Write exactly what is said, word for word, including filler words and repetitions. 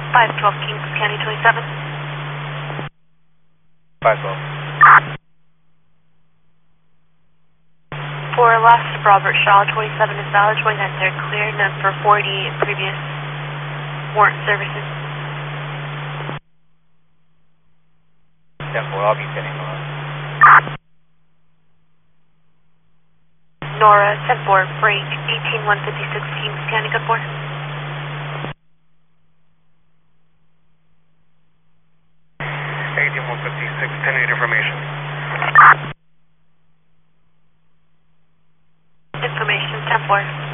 five twelve Kings County twenty-seven. five twelve. For loss of Robert Shaw, twenty-seven is valid, twenty-nine third clear, none for forty in previous warrant services. ten four, I'll be sending on. Nora, ten four, break, eighteen one fifty-six Kings County, good four. eighteen one fifty-six, ten eight information. Information, ten four.